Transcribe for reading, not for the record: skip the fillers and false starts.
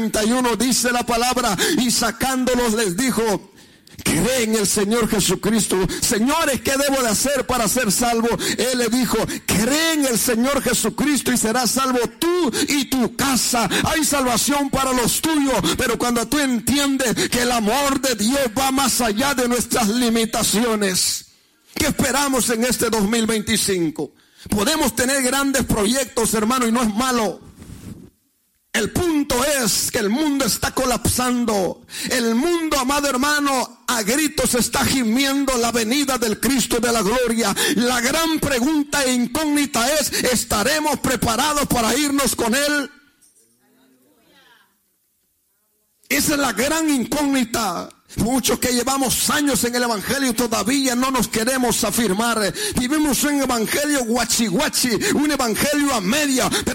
31 dice la palabra, y sacándolos les dijo: cree en el Señor Jesucristo. Señores, ¿qué debo de hacer para ser salvo? Él le dijo: cree en el Señor Jesucristo y serás salvo tú y tu casa. Hay salvación para los tuyos, pero cuando tú entiendes que el amor de Dios va más allá de nuestras limitaciones. ¿Qué esperamos en este 2025? Podemos tener grandes proyectos, hermano, y no es malo. El punto es que el mundo está colapsando. El mundo, amado hermano, a gritos está gimiendo la venida del Cristo de la gloria. La gran pregunta e incógnita es: ¿estaremos preparados para irnos con Él? Esa es la gran incógnita. Muchos que llevamos años en el evangelio todavía no nos queremos afirmar. Vivimos un evangelio guachi guachi, un evangelio a media.